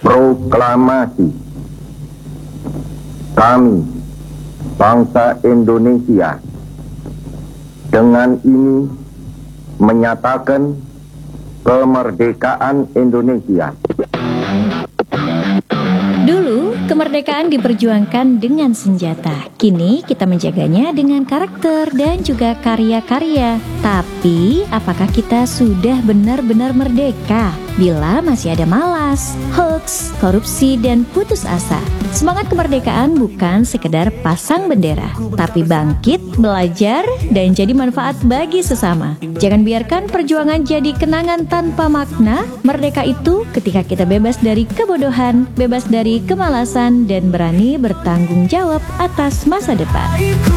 Proklamasi. Kami, bangsa Indonesia, dengan ini menyatakan kemerdekaan Indonesia. Dulu, kemerdekaan diperjuangkan dengan senjata. Kini kita menjaganya dengan karakter dan juga karya-karya. Tapi, apakah kita sudah benar-benar merdeka? Bila masih ada malas, hoax, korupsi, dan putus asa. Semangat kemerdekaan bukan sekedar pasang bendera, tapi bangkit, belajar, dan jadi manfaat bagi sesama. Jangan biarkan perjuangan jadi kenangan tanpa makna. Merdeka itu ketika kita bebas dari kebodohan, bebas dari kemalasan, dan berani bertanggung jawab atas masa depan.